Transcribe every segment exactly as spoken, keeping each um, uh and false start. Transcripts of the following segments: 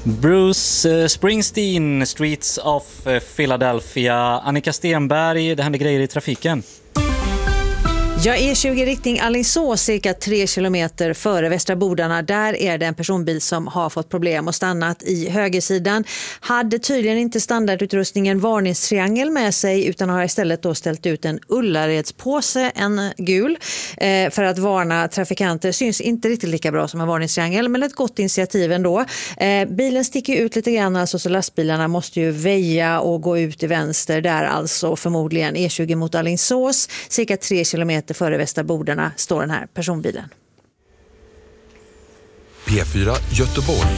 Bruce Springsteen, Streets of Philadelphia. Annika Stenberg, det händer grejer i trafiken. Ja, E tjugo riktning Alingsås cirka tre kilometer före Västra Bodarna. Där är det en personbil som har fått problem och stannat i högersidan. Hade tydligen inte standardutrustningen varningstriangel med sig utan har istället då ställt ut en Ullaredspåse, en gul, eh, för att varna trafikanter. Syns inte riktigt lika bra som en varningstriangel, men ett gott initiativ ändå. Eh, bilen sticker ut lite grann, alltså, så lastbilarna måste ju väja och gå ut i vänster där, alltså förmodligen E tjugo mot Alingsås. Cirka tre kilometer före Västra Bodarna står den här personbilen. P fyra Göteborg.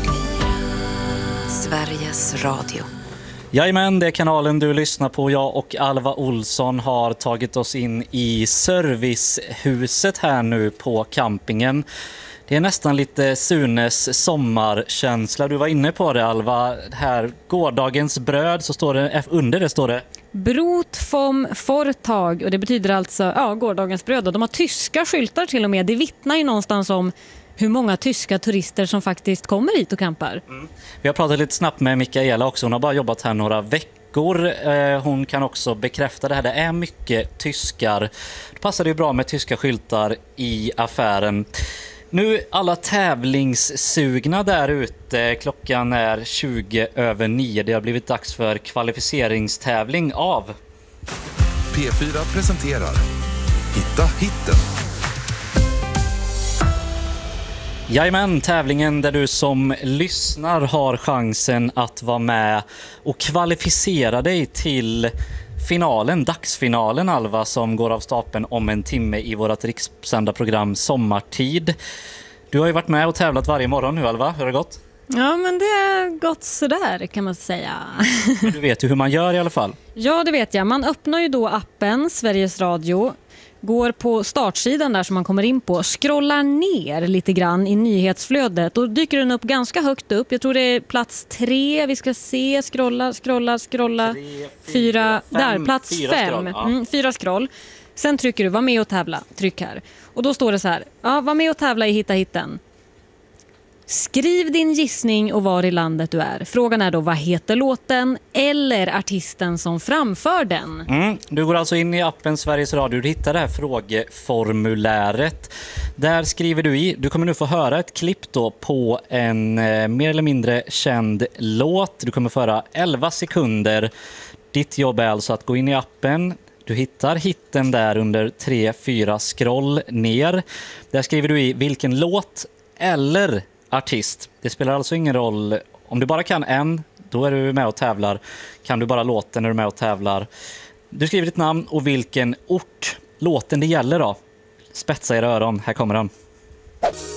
Sveriges Radio. Jajamän, det är kanalen du lyssnar på. Jag och Alva Olsson har tagit oss in i servicehuset här nu på campingen. Det är nästan lite Sunes sommarkänsla. Du var inne på det, Alva. Här, gårdagens bröd, så står det under det står det Brot vom Vortag, och det betyder alltså ja, gårdagens bröd. Och de har tyska skyltar till och med. Det vittnar ju någonstans om hur många tyska turister som faktiskt kommer hit och campar. Mm. Vi har pratat lite snabbt med Mikaela också. Hon har bara jobbat här några veckor. Hon kan också bekräfta det här. Det är mycket tyskar. Det passade ju bra med tyska skyltar i affären. Nu alla tävlingssugna där ute. Klockan är tjugo över nio. Det har blivit dags för kvalificeringstävling av P fyra presenterar Hitta hitten. Jajamän, tävlingen där du som lyssnar har chansen att vara med och kvalificera dig till finalen, dagsfinalen, Alva, som går av stapeln om en timme i vårt rikssända program Sommartid. Du har ju varit med och tävlat varje morgon nu, Alva. Hur har det gått? Ja, men det har gått sådär kan man säga. Men du vet ju hur man gör i alla fall. Ja, det vet jag. Man öppnar ju då appen Sveriges Radio, går på startsidan där som man kommer in på, scrollar ner lite grann i nyhetsflödet. Då dyker den upp ganska högt upp. Jag tror det är plats tre. Vi ska se, scrolla, scrolla, scrolla. Tre, fyra, fyra fem, där, plats fyra fem. Scroll, ja. mm, fyra scroll. Sen trycker du, var med och tävla. Tryck här. Och då står det så här, ja, var med och tävla i Hitta hitten. Skriv din gissning och var i landet du är. Frågan är då, vad heter låten eller artisten som framför den? Mm, du går alltså in i appen Sveriges Radio. Du hittar det här frågeformuläret. Där skriver du i. Du kommer nu få höra ett klipp då på en eh, mer eller mindre känd låt. Du kommer få höra elva sekunder. Ditt jobb är alltså att gå in i appen. Du hittar hitten där under tre fyra scroll ner. Där skriver du i vilken låt eller artist. Det spelar alltså ingen roll. Om du bara kan en, då är du med och tävlar. Kan du bara låten när du är med och tävlar. Du skriver ditt namn och vilken ort låten det gäller då. Spetsa era öron, här kommer den.